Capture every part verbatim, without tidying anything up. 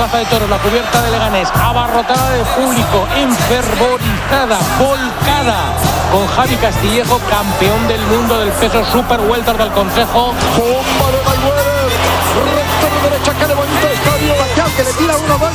Plaza de Toros, la cubierta de Leganés, abarrotada de público, enfervorizada, volcada, con Javi Castillejo, campeón del mundo del peso super welter del Consejo. ¡Bomba de Mayweather! ¡Recto de derecha! ¡Qué bonito estadio! ¡Vaciado, que le tira uno más!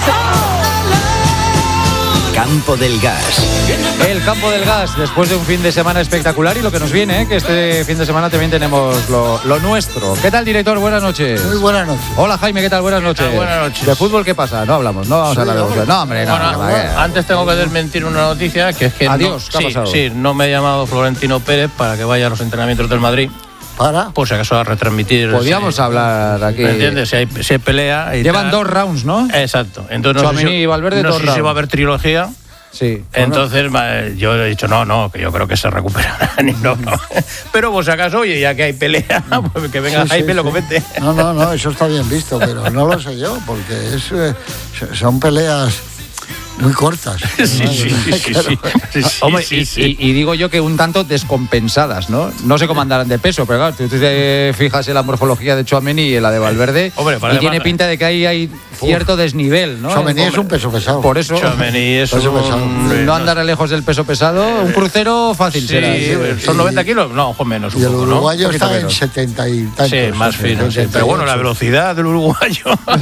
Campo del Gas. El Campo del Gas, después de un fin de semana espectacular y lo que nos viene, ¿eh? Que este fin de semana también tenemos lo, lo nuestro. ¿Qué tal, director? Buenas noches. Muy buenas noches. Hola, Jaime, ¿qué tal? Buenas noches. Buenas noches. ¿De fútbol qué pasa? No hablamos, no vamos sí, a hablar de fútbol. No, hombre, no. Bueno, no, no, no. Antes tengo que desmentir una noticia, que es que Adiós, no, ¿qué ha sí, pasado? sí, no me ha llamado Florentino Pérez para que vaya a los entrenamientos del Madrid. ¿Para? Por si acaso a retransmitir. Podríamos sí, hablar aquí. ¿Me entiendes? Si hay, si hay pelea. Y Llevan tal. dos rounds, ¿no? Exacto. Entonces no Tchouaméni sé si, y Valverde, no dos sé si rounds. va a haber trilogía. Sí. Entonces bueno, yo he dicho no, no, que yo creo que se recuperarán y no, no. Pero por si acaso, oye, ya que hay pelea, pues que venga sí, Jaime sí, lo sí. comente. No, no, no, eso está bien visto, pero no lo sé yo, porque es, eh, son peleas muy cortas. Sí, sí, sí, sí, sí, sí, sí, Hombre, sí, y, sí. y, y digo yo que un tanto descompensadas, ¿no? No sé cómo andarán de peso, pero claro, tú te fijas en la morfología de Tchouaméni y en la de Valverde, Hombre, para y tiene además- pinta de que ahí hay cierto desnivel, ¿no? Tchouaméni es Hombre, un peso pesado. Por eso, Tchouaméni es Peso pesado. un... no andar lejos del peso pesado, un crucero fácil Sí, será. Sí. son noventa kilos, no, ojo menos un Y el poco, ¿no? uruguayo Un poquito está en menos. setenta y tantos. Sí, más fino, sí. setenta y Pero bueno, la ocho. velocidad del uruguayo.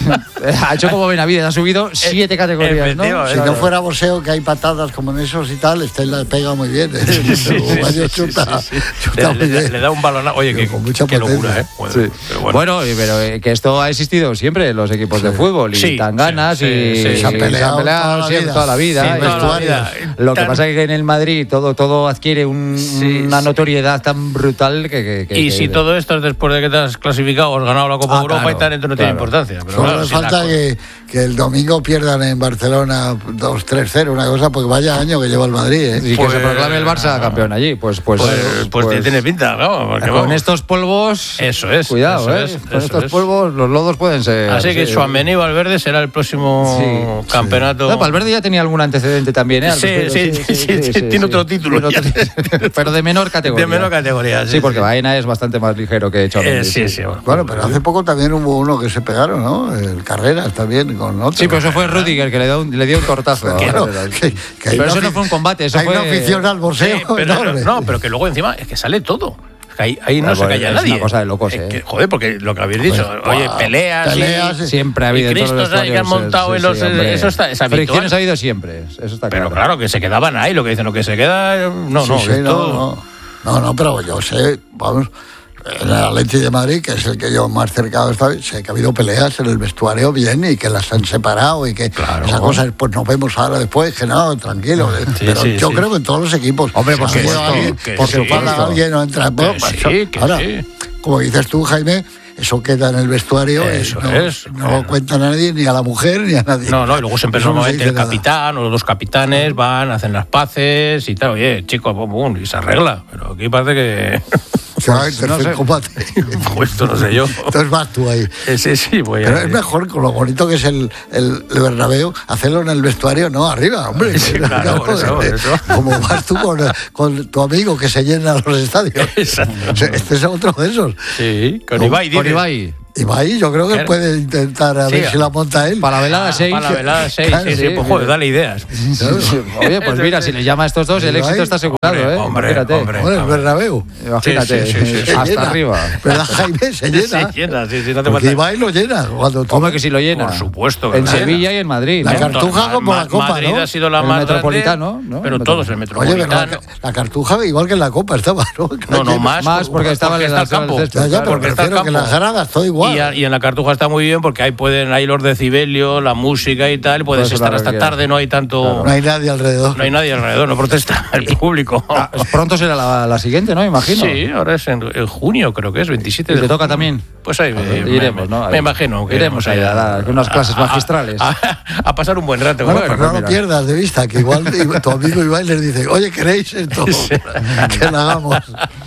Ha hecho como Benavides, ha subido siete categorías, ¿no? efectivamente. Si no fuera boxeo, que hay patadas como en esos y tal, este la pega muy bien. ¿eh? El uruguayo chuta, sí, sí. chuta Le, muy le- bien. le da un balonazo. Oye, Pero qué, con mucha qué locura, potencia. ¿eh? Bueno, Sí. pero bueno. Bueno, y- pero eh, que esto ha existido siempre en los equipos de fútbol y Sí, tan ganas sí, y sí, sí. Se han peleado toda la siempre, vida. toda la vida. Sí, y- toda la vestuarios. vida. Lo que Tan- pasa es que en el Madrid todo, todo adquiere un- Sí, una sí. notoriedad tan brutal que... que- que- Y que- si todo esto es después de que te has clasificado o has ganado la Copa Ah, Europa claro, y tal, entonces no claro. tiene importancia. Pero Solo claro, le si la falta co- que, que el domingo pierdan en Barcelona dos tres cero, una cosa, porque vaya año que lleva el Madrid. ¿eh? y que Pues- se proclame el Barça campeón allí. Pues, pues, Pues, pues, tiene pinta, ¿no? Porque, con vamos, estos polvos... Eso es, Cuidado, eso ¿eh? es, con eso estos es. polvos los lodos pueden ser... Así que sí. Tchouaméni y Valverde será el próximo Sí, campeonato. No, Valverde ya tenía algún antecedente también, ¿eh? Al Sí, respecto. sí, sí, sí, sí, tiene otro título Tiene otro ya. título, pero de menor categoría. De menor categoría, sí, Sí, porque sí. Baena es bastante más ligero que Tchouaméni. Eh, sí, sí, bueno. Bueno, pero hace poco también hubo uno que se pegaron, ¿no? El Carreras también con otro. Sí, pero eso fue Rudiger que le dio un, le dio un tortazo. a Claro, Valverde. que- que hay Pero una eso no afi- fue un combate, eso hay fue... una afición al boxeo Sí, pero, enorme. no, pero que luego encima es que sale todo. Que ahí, ahí no Claro, se calla es nadie. una cosa de locos, Es ¿eh? que, joder, porque lo que habéis dicho, Pues, oye, buah, peleas, peleas, y, Siempre ha habido y en todos los Cristos ahí que han vestuarios, montado sí, en los... sí, hombre. eso está, es habitual. Fricciones ha habido siempre, eso está Pero claro. claro, que se quedaban ahí, lo que dicen, lo que se queda... No, Sí, no, sí, esto- no, no, no, no, pero yo sé, vamos, en el Atleti de Madrid, que es el que yo más cercano estoy, sé que ha habido peleas en el vestuario bien y que las han separado y que Claro. esas cosas, pues nos vemos ahora después, que no, tranquilo. Sí, pero sí, yo sí. creo que en todos los equipos. Hombre, por si ha habido supuesto, alguien, que porque sí. para alguien no entra. Bueno, Que pues sí, eso- que ahora, sí. como dices tú, Jaime, eso queda en el vestuario Eso y no, es, no claro. lo cuenta nadie, ni a la mujer, ni a nadie. No, no, y luego siempre Eso no se normalmente dice el nada. capitán o los dos capitanes van, hacen las paces y tal, oye, chicos, pum, pum, y se arregla. Pero aquí parece que... Se va a tercer no sé. combate. pues esto no sé yo. Entonces vas tú ahí. Eh, Sí, sí, voy a... Pero es mejor, con lo bonito que es el, el, el Bernabéu, hacerlo en el vestuario, no arriba, hombre. Sí, claro, por eso, por eso. Como vas tú con, con tu amigo que se llena los estadios. Exacto. O sea, este es otro de esos. Sí, con Con- Ibai, Con dice. Ibai. Ibai, yo creo que Claro. puede intentar a Sí, ver si la monta él. Para la velada Ah, seis. Para la velada seis, Claro, sí, sí, sí, pues joder, mira. dale ideas. Oye, pues mira, si le llama a estos dos, el Ibai. éxito está asegurado, Hombre, ¿eh? hombre, Imagínate. hombre. Bueno, el Bernabéu. Imagínate, Sí, sí, sí, sí. Se hasta llena. arriba. ¿Verdad, Jaime? Se llena. Se llena, sí, sí, no te Porque falta. Ibai lo llena. Cuando tú- ¿Cómo que si lo llena? Por supuesto que En lo Sevilla y en Madrid. La ¿no? Cartuja Ma- como Ma- la Copa, Madrid ¿no? ha sido la El más Metropolitano, grande, ¿no? pero El todos el Oye, pero la, Metropolitano. la Cartuja, igual que en la Copa estaba, ¿no? No, no, más, Más porque estaba en está el el campo. césped, Ya, ya, pero porque está el prefiero que campo. las gradas, todo igual. Y, a- y en la Cartuja está muy bien porque ahí pueden, ahí los decibelios, la música y tal, puedes Puedes estar hablar hasta lo que tarde, no hay tanto, No hay nadie alrededor. no hay nadie alrededor, no protesta el público. Ah, pronto será la, la siguiente, ¿no? Imagino. Sí, ahora es en, en junio, creo que es veintisiete ¿Y de te toca junio. también? Pues ahí me, iremos, me, ¿no? me imagino que Iremos ahí a dar unas clases magistrales. A, a- a pasar un buen rato. Bueno, ¿no? pero no lo mira. pierdas de vista, que igual tu amigo Ibai les dice, oye, ¿queréis esto? Que lo hagamos.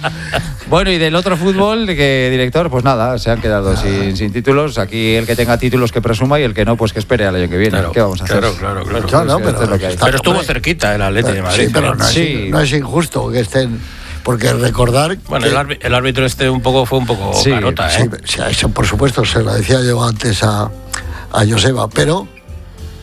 Bueno, y del otro fútbol, que director, pues nada, se han quedado sin, sin títulos. Aquí el que tenga títulos que presuma y el que no, pues que espere al año que viene. Claro, ¿Qué vamos a hacer? claro, claro, claro. Claro, no, Sí, pero, esto es lo que hay. está- Pero estuvo hombre, cerquita el Atleti de Madrid. Sí, pero no es, Sí. no es injusto que estén, porque recordar Bueno, que- el, árbi- el árbitro este un poco fue un poco Sí, carota, sí, ¿eh? sí, eso por supuesto, se lo decía yo antes a, a Joseba, pero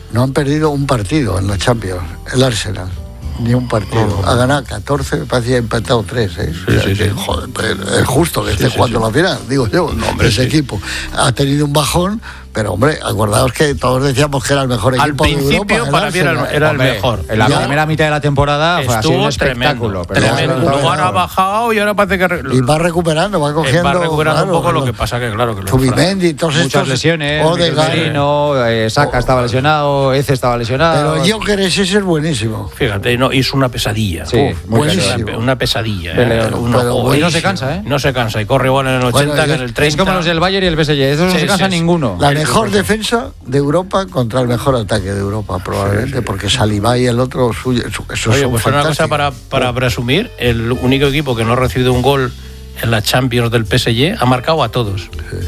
no han perdido un partido en la Champions, el Arsenal. Ni un partido. No, no. Ha ganado catorce, me parecía empatado tres, ¿eh? Sí, sí, sí. Joder, es justo que sí, esté sí, jugando sí. la final, digo yo. No, hombre, ese sí. equipo ha tenido un bajón, pero hombre, acordaos que todos decíamos que era el mejor equipo Al de Europa. principio para mí era el, era el Hombre, mejor. En la Ya. primera mitad de la temporada fue así un espectáculo. Tremendo, tremendo. Luego ahora ha bajado y ahora parece que... Y va recuperando, va cogiendo... Va recuperando claro, un poco, lo que pasa que claro... que Zubimendi, todos muchas estos... lesiones, Odegaard, Merino, eh, Saka estaba lesionado, Eze estaba lesionado... Pero Gyökeres ese es buenísimo. Fíjate, no, es una pesadilla. Sí, Uf, muy buenísimo. Una, una pesadilla. Pero, ¿eh? Una, pero oh, y no se cansa, ¿eh? No se cansa, y corre igual en el ochenta Bueno, que en el treinta. Es como los del Bayern y el P S G, esos no Sí, se cansa sí, sí. ninguno. La mejor defensa de Europa contra el mejor ataque de Europa, probablemente, sí, sí. porque Saliba y el otro suyo. Eso Oye, son pues una cosa para, para presumir: el único equipo que no ha recibido un gol en la Champions del P S G ha marcado a todos. Sí.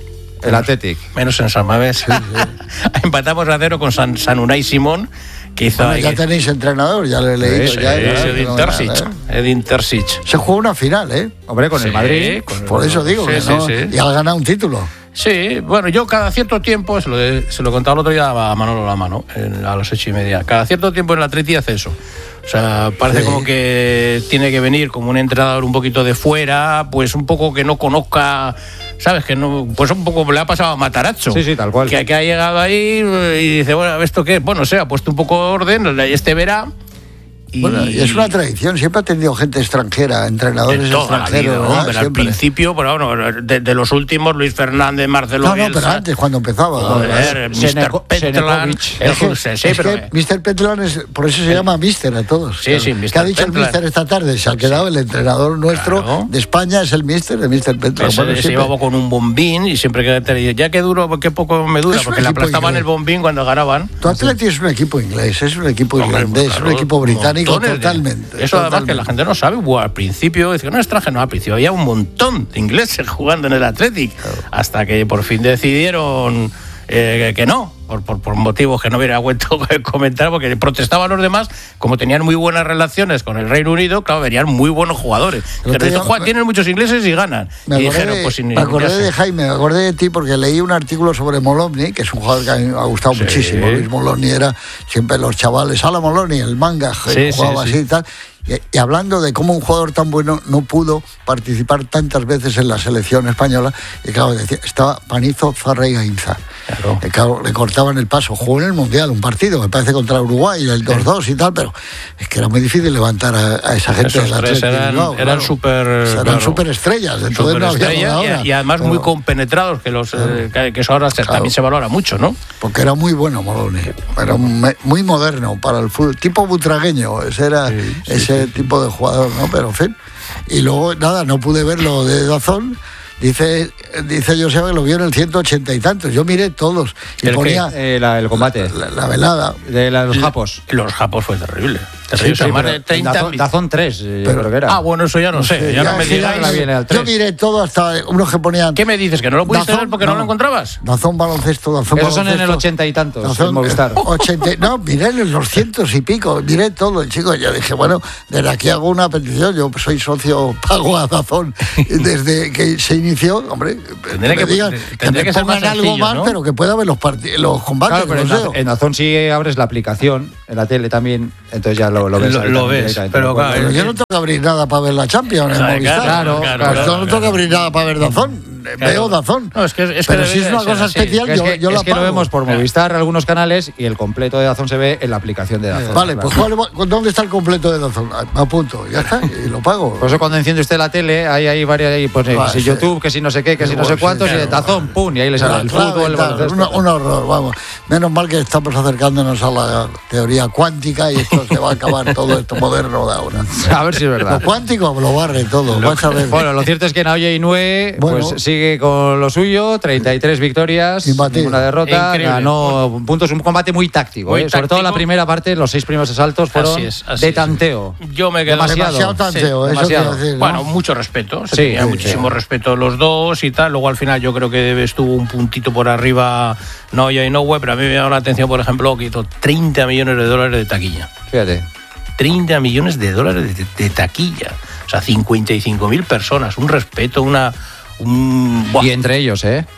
El Athletic. Menos en San Mamés. Sí, sí. Empatamos a cero con San, San Unai Simón, que hizo. Bueno, ya que... tenéis entrenador, ya lo he leído. Sí, ya, sí, ya, Edin Terzic. Edin Terzic. Se jugó una final, ¿eh? Hombre, con sí, el Madrid. Con el... Por eso digo sí, que sí, no. Sí. Y ha ganado un título. Sí, bueno, yo cada cierto tiempo, se lo, de, se lo contaba el otro día a Manolo Lama, ¿no? En, a las ocho y media. Cada cierto tiempo el Atleti hace eso. O sea, parece sí. como que tiene que venir como un entrenador un poquito de fuera, pues un poco que no conozca, ¿sabes? Que no, pues un poco le ha pasado a Matarazzo. Sí, sí, tal cual. Que, que ha llegado ahí y dice, bueno, ¿esto qué? Bueno, se ha puesto un poco de orden, este verá. Y... Bueno, y es una tradición, siempre ha tenido gente extranjera, entrenadores extranjeros. Vida, pero al principio, pero bueno, de, de los últimos, Luis Fernández, Marcelo No, no, Bielsa, pero antes, cuando empezaba. Joder, mister Petlan. Es que, sí, es pero... que mister Petlan, es, por eso se llama mister a todos. Sí, claro. sí, mister ¿Qué ha dicho Petlan? El mister esta tarde? Se ha quedado sí. el entrenador nuestro claro. de España, es el mister de mister Petlan. Bueno, se llevaba con un bombín y siempre que te dice, ya que duro, qué poco me dura, porque le aplastaban el bombín cuando ganaban. Tu Atleti es un equipo inglés, es un equipo irlandés, es un equipo británico totalmente. Eso además totalmente. Que la gente no sabe, bueno, al principio, decía, no extranjero, al principio había un montón de ingleses jugando en el Athletic, claro. hasta que por fin decidieron eh, que no, por, por, por motivos que no hubiera vuelto a comentar, porque protestaban los demás, como tenían muy buenas relaciones con el Reino Unido, claro, venían muy buenos jugadores. Pero te dijo, Juan, tienen muchos ingleses y ganan. Me y acordé, dijeron, pues, me acordé de Jaime, me acordé de ti porque leí un artículo sobre Moloney, que es un jugador que a mí me ha gustado sí. muchísimo. Luis Moloney era siempre los chavales, Ala Moloney, el manga, sí, jugaba sí, así sí. y tal. Y, y hablando de cómo un jugador tan bueno no pudo participar tantas veces en la selección española, y claro, decía, estaba Panizo, Zarra y Gainza. Claro. Y claro, le cortaban el paso. Jugó en el Mundial un partido, me parece contra Uruguay, el dos dos y tal, pero es que era muy difícil levantar a, a esa gente Esos del Atlético. Eran, no, eran claro. súper eran claro. super estrellas, entonces super no había estrella, y, y además pero, muy compenetrados, que los claro. eh, que eso ahora claro. también se valora mucho, ¿no? Porque era muy bueno Moloney, era muy moderno para el fútbol, tipo butragueño, ese era sí, sí, ese sí, tipo de jugador, ¿no? Pero en fin. Y luego, nada, no pude verlo de Dazón. Dice, dice Joseba que lo vio en el ciento ochenta y tantos. Yo miré todos. Y ¿El ponía eh, la, el combate. La, la velada. De la, los japos. Los japos fue terrible. terrible. Sí, sí, más de treinta Dazón, Dazón tres, pero, yo creo que era. Ah, bueno, eso ya no sé. Ya, ya no me digáis. Yo miré todo hasta unos que ponían. ¿Qué me dices? ¿Que no lo pudiste ver porque no, no lo encontrabas? Dazón baloncesto, Dazón Esos baloncesto. son en el ochenta y tantos. Dazón, en Movistar. ochenta, no, miré en los cientos y pico. Miré todo, chico. Yo dije, bueno, desde aquí hago una petición. Yo soy socio, pago a Dazón. Desde que se inició, hombre. Tendría que, digan, que me que pongan más algo más, ¿no? Pero que pueda ver los, los combates. Claro, pero en, en Dazón sí abres la aplicación, en la tele también, entonces ya lo, lo ves. Lo, lo ves, pero, claro, pero yo no tengo que abrir nada para ver la Champions en Movistar. Claro, claro, pues claro, yo no tengo que abrir nada para ver Dazón. Claro. Veo Dazón. No, es que, es pero que si es una cosa especial, es yo, que, yo es la que pago. lo vemos por Movistar, algunos canales, y el completo de Dazón se ve en la aplicación de Dazón. Vale, claro. pues ¿cuál, ¿dónde está el completo de Dazón? Me apunto, ya está, y lo pago. Por eso cuando enciende usted la tele, hay ahí varias, ahí, pues, vale, si sí. YouTube, que si no sé qué, que si no sé cuántos, sí, claro, y Dazón, pum, y ahí le sale el fútbol. Claro, el un, un horror, vamos. Menos mal que estamos acercándonos a la teoría cuántica y esto se va a acabar todo esto moderno de ahora. A ver si es verdad. Lo cuántico lo barre todo, lo, vas a ver. Bueno, lo cierto es que Naoya Inoue bueno, pues sigue con lo suyo, treinta y tres victorias, ninguna derrota, increíble. Ganó puntos, un combate muy táctico, muy ¿eh? táctico. Sobre todo la primera parte, los seis primeros asaltos fueron así es, así de tanteo. Es. Yo me quedo demasiado, demasiado tanteo, sí, eso demasiado. Decir, ¿no? Bueno, mucho respeto, se sí, tenía sí, muchísimo sí. respeto los dos y tal. Luego al final yo creo que estuvo un puntito por arriba Naoya Inoue, pero a mí me llamó la atención, por ejemplo, que hizo treinta millones de dólares de taquilla. Fíjate. treinta millones de dólares de, de taquilla. O sea, cincuenta y cinco mil personas, un respeto, una... Un, y entre ellos, ¿eh?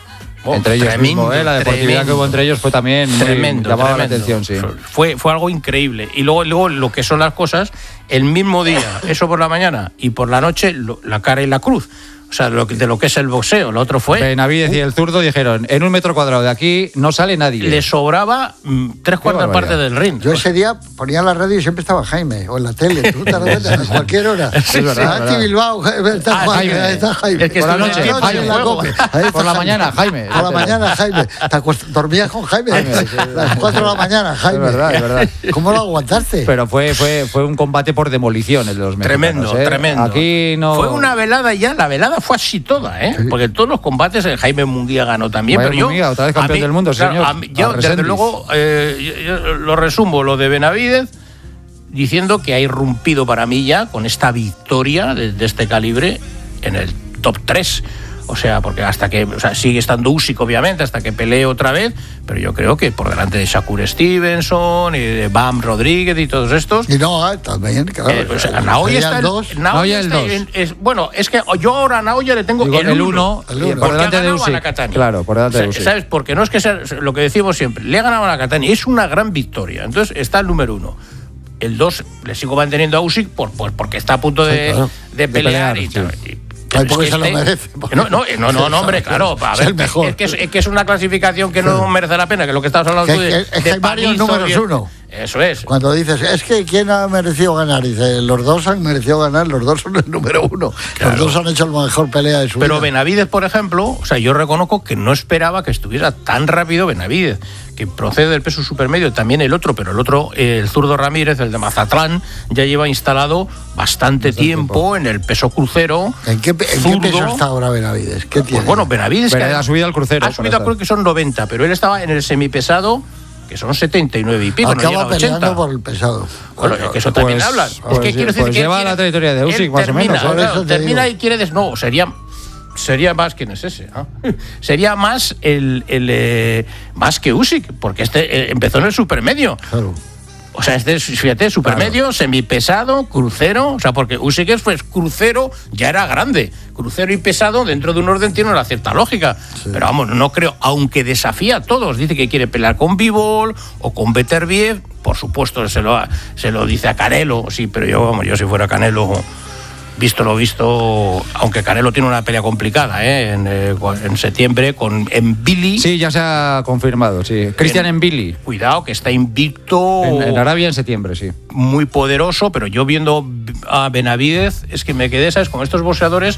Oh, entre ellos tremendo, mismo, ¿eh? La deportividad tremendo, que hubo entre ellos fue también tremendo, llamaba la atención, sí. Fue, fue algo increíble. Y luego, luego lo que son las cosas, el mismo día, eso por la mañana, y por la noche, lo, la cara y la cruz. O sea, de lo, que, de lo que es el boxeo. Lo otro fue... Benavidez uh, y el zurdo dijeron, en un metro cuadrado de aquí no sale nadie. Le sobraba mm, tres cuartas partes del ring. Yo ese día ponía la radio y siempre estaba Jaime, o en la tele, tú te das cuenta, a cualquier hora. Sí, es verdad. Aquí Bilbao, está ah, Jaime, Jaime. Está Jaime. Es que por la noche, Jaime, Jaime la cope. Por la mañana, Jaime. Por la mañana, Jaime. Dormías con Jaime, Jaime sí, a las cuatro de la mañana, Jaime. Es verdad, es verdad. ¿Cómo lo aguantaste? Pero fue, fue, fue un combate por demolición el de los mexicanos. Tremendo, ¿eh? tremendo. Aquí no... Fue una velada ya, la velada fue así toda, ¿eh? Sí. Porque en todos los combates el Jaime Munguía ganó también. Vaya pero yo, Munguía, otra vez campeón mí, del mundo, claro, señor. A mí, yo, desde luego, eh, yo, yo lo resumo, lo de Benavidez, diciendo que ha irrumpido para mí ya con esta victoria de, de este calibre en el top tres. O sea, porque hasta que, o sea, sigue estando Usyk, obviamente, hasta que pelee otra vez, pero yo creo que por delante de Shakur Stevenson y de Bam Rodríguez y todos estos. Y no, también, claro. Eh, o sea, Naoya está el dos. Naoya el dos. Es, bueno, es que yo ahora a Naoya le tengo Digo, el uno. El uno, por delante de Usyk. Claro, por delante de Usyk. ¿Sabes? Porque no es que sea lo que decimos siempre, le ha ganado a Nakatani, es una gran victoria. Entonces está el número uno. El dos le sigo manteniendo a Usyk por, por, porque está a punto de, sí, claro. de pelear de pelear, y tal. Sí. Ay, porque se lo merece. No, no, no, no, no, hombre, claro. A ver, es, el mejor. Es, que es, es que es una clasificación que no merece la pena, que es lo que estabas hablando que, tú de. Es que, que hay varios números y, uno. Eso es. Cuando dices, es que ¿quién ha merecido ganar? Dice, los dos han merecido ganar, los dos son el número uno. Claro. Los dos han hecho la mejor pelea de su Pero vida. Pero Benavidez, por ejemplo, o sea, yo reconozco que no esperaba que estuviera tan rápido Benavidez, que procede del peso supermedio, también el otro, pero el otro, el zurdo Ramírez, el de Mazatlán, ya lleva instalado bastante, bastante tiempo, tiempo en el peso crucero. ¿En qué, en qué peso está ahora Benavidez? ¿Qué tiene? Pues bueno, Benavidez que ha subido al crucero. Ha subido, creo que son noventa, pero él estaba en el semipesado, que son setenta y nueve y pico. Acaba no peleando ochenta. Por el pesado. Bueno, es que eso también pues, hablan. Pues, es que quiero decir pues que lleva quiere, la trayectoria de Usyk, más termina, o menos. Claro, termina y quiere... Des, no, sería... Sería más, ¿quién es ese? ¿no? Sería más el, el eh, más que Usyk, porque este eh, empezó en el supermedio. Claro. O sea, este es, fíjate, supermedio, claro. Semipesado, crucero, o sea, porque Usyk es pues crucero, ya era grande. Crucero y pesado dentro de un orden tiene una cierta lógica. Sí. Pero vamos, no creo, aunque desafía a todos, dice que quiere pelear con Bivol o con Beterbiev, por supuesto se lo, se lo dice a Canelo, sí, pero yo, vamos, yo si fuera Canelo... Visto lo visto, aunque Canelo tiene una pelea complicada, ¿eh? en, eh, en septiembre con Mbili. Sí, ya se ha confirmado, sí. Cristian Mbili. Cuidado, que está invicto. En, en Arabia en septiembre, sí. Muy poderoso, pero yo viendo a Benavidez, es que me quedé, ¿sabes? Con estos boxeadores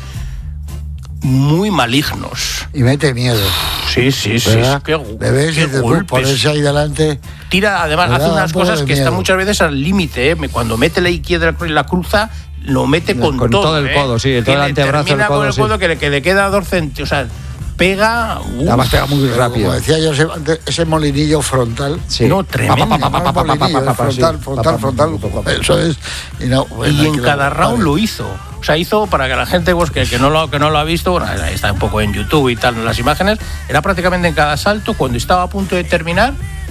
muy malignos. Y mete miedo. Sí, sí, sí. ¿verdad? Qué, Le ves qué golpes. Ponerse ahí delante. Tira, además, hace unas cosas que miedo. Están muchas veces al límite, ¿eh? Cuando mete la izquierda y la cruza, lo mete con, con todo. todo el codo, ¿eh? sí, todo el antebrazo del codo. Con el sí. codo que, le, que le queda dos centímetros. O sea, pega. Uf, además pega muy rápido. Como decía yo, ese, ese molinillo frontal. Sí. No, tremendo. Pa, pa, pa, pa, pa, pa, pa, pa, frontal, frontal, frontal. Eso es. Y, no, bueno, y en cada lo, round lo hizo. O sea, hizo, para que la gente pues, que, que, no lo, que no lo ha visto, bueno, está un poco en YouTube y tal, en las imágenes, era prácticamente en cada salto, cuando estaba a punto de terminar,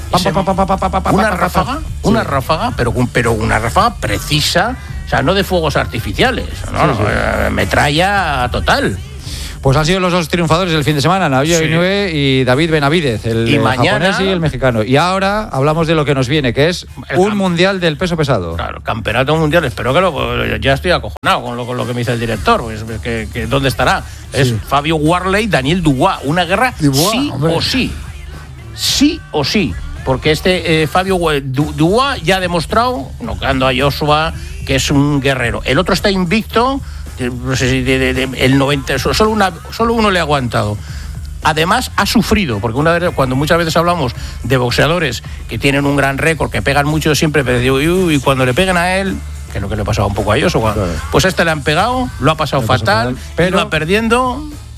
una ráfaga, una ráfaga, pero, pero una ráfaga precisa, o sea, no de fuegos artificiales, no, no, sí, sí. Metralla total. Pues han sido los dos triunfadores del fin de semana, Naoya sí. Inoue y David Benavidez, el y mañana, japonés y el mexicano. Y ahora hablamos de lo que nos viene, que es un cam- mundial del peso pesado. Claro, campeonato mundial. Espero que lo... Ya estoy acojonado con lo, con lo que me dice el director. Pues, que, que, ¿dónde estará? Sí. Es Fabio Warley, Daniel Dubois. Una guerra Dubois, sí hombre. o sí. Sí o sí. Porque este eh, Fabio Dubois ya ha demostrado, nocando a Joshua, que es un guerrero. El otro está invicto... No sé si de, de, de, el noventa, solo, una, solo uno le ha aguantado. Además, ha sufrido, porque una vez, cuando muchas veces hablamos de boxeadores que tienen un gran récord, que pegan mucho, siempre pero digo, y cuando le peguen a él, que es lo que le pasaba un poco a ellos, claro. Pues a este le han pegado, lo ha pasado fatal, pero va perdiendo,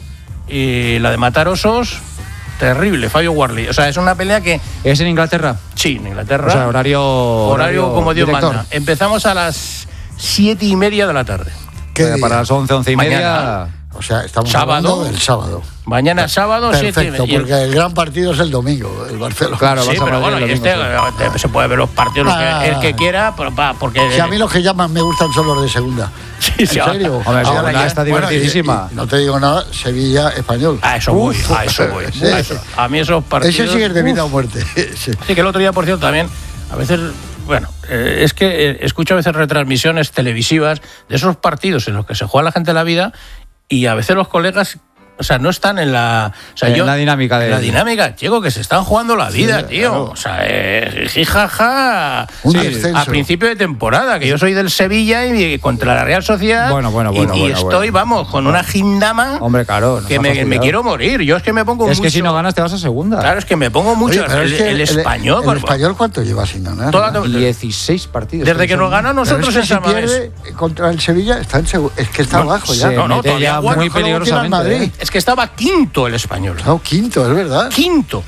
y la de matar osos, terrible, Fabio Warley. O sea, es una pelea que... ¿Es en Inglaterra? Sí, en Inglaterra. O sea, horario... Horario, horario como Dios director. manda. Empezamos a las siete y media de la tarde. Para las once, once y mañana, media. O sea, estamos sábado, hablando del sábado. Mañana sábado, Perfecto, siete y porque el gran partido es el domingo, el Barcelona. Claro, sí, pero bueno, y este sí. Se puede ver los partidos ah, que, el que quiera, porque... Si a mí los que llaman me gustan son los de segunda. Sí, ¿En sí, serio? Hombre, ahora, ahora ya está divertidísima. Bueno, y, y no te digo nada, Sevilla, Español. A eso voy, Uf, a eso voy. Sí. A, eso. A mí esos partidos... Ese sí es de vida o muerte. Sí. sí, que el otro día, por cierto, también, a veces... Bueno, eh, es que eh, escucho a veces retransmisiones televisivas de esos partidos en los que se juega la gente la vida y a veces los colegas... O sea, no están en la... O sea, en yo, la dinámica de... En la dinámica, chico, que se están jugando la vida, sí, tío. Claro. O sea, eh, jijaja... Sí, a principio de temporada, que yo soy del Sevilla y contra la Real Sociedad. Bueno, bueno, bueno. Y, y bueno, estoy, bueno. vamos, con una gindama... Hombre, claro. Que me, me quiero morir. Yo es que me pongo es mucho... Es que si no ganas te vas a segunda. Claro, es que me pongo mucho... Oye, el, es que el, el español... ¿El, el español cuánto lleva sin ganar? Toda, dieciséis partidos. Desde que nos ganó nosotros pero es que en si pierde contra el Sevilla, está en seg- es que está no, abajo ya. No, no, todavía muy peligrosamente. ¿eh? Es que estaba quinto el español. No, quinto, es verdad. Quinto.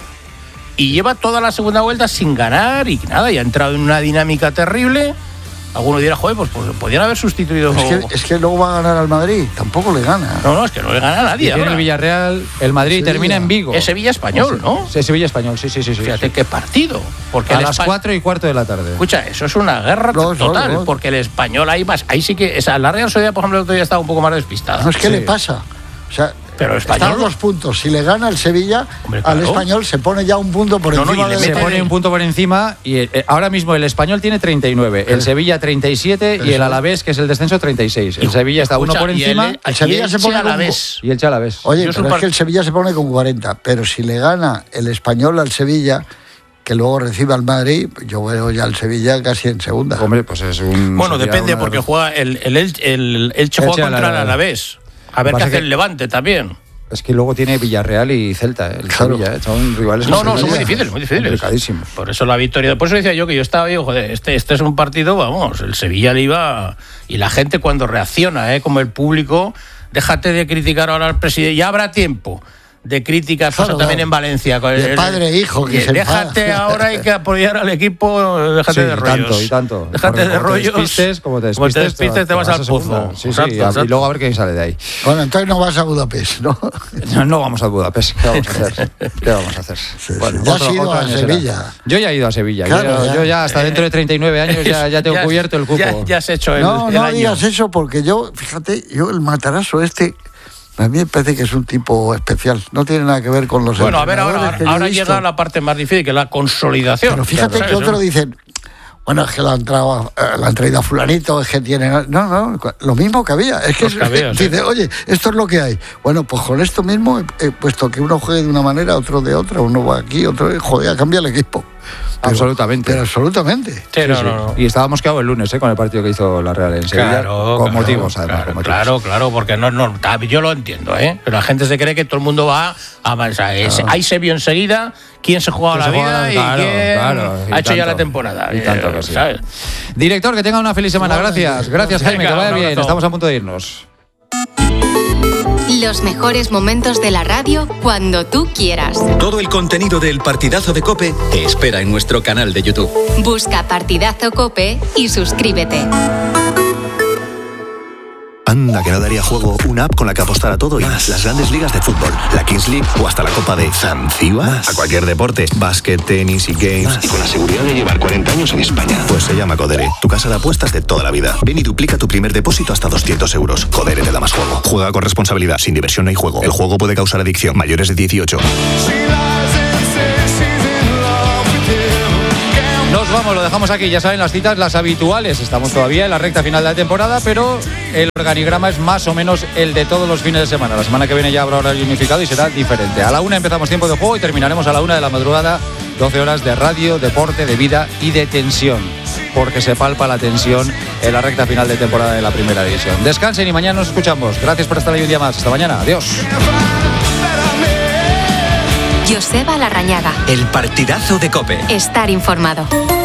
Y lleva toda la segunda vuelta sin ganar y nada, y ha entrado en una dinámica terrible. Alguno dirá, joder, pues, pues podrían haber sustituido. Es que, es que luego va a ganar al Madrid, tampoco le gana. No, no, es que no le gana a nadie. Tiene el Villarreal, el Madrid Sevilla. Termina en Vigo. Es Sevilla Español, ¿no? Sí, Sevilla Español, sí, sí, sí. Fíjate sí. qué partido. Porque a las cuatro y cuarto de la tarde. Escucha, eso es una guerra no, total, no, no. Porque el Español ahí más, ahí sí que, o sea, la Real Sociedad, por ejemplo, el otro día estaba un poco más despistada. No, es que sí. le pasa. O sea, pero el Español... están dos puntos. Si le gana el Sevilla, Hombre, claro. al Español se pone ya un punto por no, encima. No, y le se pone un punto por encima y eh, ahora mismo el Español tiene treinta y nueve, el Sevilla treinta y siete y el Alavés, que es el descenso, treinta y seis. El Sevilla está uno por encima. El, el Sevilla el se pone Alavés. Con... Y el Alavés. Oye, Yo pero es par... que el Sevilla se pone con cuarenta, pero si le gana el Español al Sevilla, que luego reciba al Madrid, yo veo ya al Sevilla casi en segunda. Hombre, pues es un... Bueno, depende, una... porque juega el, el, el, el Elche juega contra el Alavés. A ver qué hace que... el Levante también. Es que luego tiene Villarreal y Celta, el claro. Sevilla, ¿eh? Son rivales. No, no, son muy difíciles, muy difíciles. Complicadísimos. Por eso la victoria. Por eso decía yo que yo estaba, digo, joder, este, este es un partido, vamos, el Sevilla le iba. Y la gente cuando reacciona, ¿eh? Como el público, déjate de criticar ahora al presidente, ya habrá tiempo de críticas, claro, pasa también en Valencia. Con el, el padre e hijo que se déjate ahora, hay que apoyar al equipo, déjate sí, de rollos. Tanto, y tanto. Déjate Porque de rollos. Te despistes, como te despistes, como te, despistes, te, te vas, vas al pozo. Sí, exacto, sí, exacto. Y luego a ver qué sale de ahí. Bueno, entonces no vas a Budapest, ¿no? No, no vamos a Budapest. ¿Qué vamos a hacer? ¿Qué vamos a hacer? Sí, bueno, sí. Ya has ido a Sevilla. Será. Yo ya he ido a Sevilla. Claro, yo, ya. yo ya hasta dentro de treinta y nueve años ya, ya tengo ya, cubierto el cupo. Ya, ya has hecho el No, el no año. digas eso porque yo, fíjate, yo el Matarazo este... A mí me parece que es un tipo especial. No tiene nada que ver con los Bueno, a ver, ahora, ahora llega la parte más difícil, que es la consolidación. Pero fíjate claro, que otros ¿no? dicen, bueno, es que la han, traído, la han traído a fulanito, es que tiene... No, no, lo mismo que había. Es que, es, que había, dice, sí. Oye, esto es lo que hay. Bueno, pues con esto mismo, he puesto que uno juegue de una manera, otro de otra, uno va aquí, otro... Joder, cambia el equipo. Pero, absolutamente. Pero absolutamente. Sí, sí, no, sí. No, no. Y estábamos quedados el lunes ¿eh? con el partido que hizo la Real en Sevilla. Claro, con claro, motivos, además. Claro, con motivos. claro, claro, porque no, no, yo lo entiendo, ¿eh? Pero la gente se cree que todo el mundo va a avanzar. Claro. Ahí se vio enseguida quién se jugaba la vida y claro, quién claro, y ha hecho tanto, ya la temporada. Y tanto que sí. ¿Sabes? Director, que tenga una feliz semana. Gracias. Gracias, Jaime, que vaya bien. Estamos a punto de irnos. Los mejores momentos de la radio cuando tú quieras. Todo el contenido del Partidazo de COPE te espera en nuestro canal de YouTube. Busca Partidazo COPE y suscríbete. Anda, que no daría juego una app con la que apostar a todo y más. Las grandes ligas de fútbol, la Kings League o hasta la Copa de Zanzíbar. A cualquier deporte, básquet, tenis y games. Más. Y con la seguridad de llevar cuarenta años en España. Pues se llama Codere, tu casa de apuestas de toda la vida. Ven y duplica tu primer depósito hasta doscientos euros. Codere te da más juego. Juega con responsabilidad, sin diversión no hay juego. El juego puede causar adicción. Mayores de dieciocho. Nos vamos, lo dejamos aquí, ya saben las citas, las habituales. Estamos todavía en la recta final de la temporada, pero el organigrama es más o menos el de todos los fines de semana. La semana que viene ya habrá horario unificado y será diferente. A la una empezamos tiempo de juego y terminaremos a la una de la madrugada. doce horas de radio, deporte, de vida y de tensión, porque se palpa la tensión en la recta final de temporada de la primera división. Descansen y mañana nos escuchamos. Gracias por estar ahí un día más. Hasta mañana. Adiós. Joseba Larrañaga. El Partidazo de COPE. Estar informado.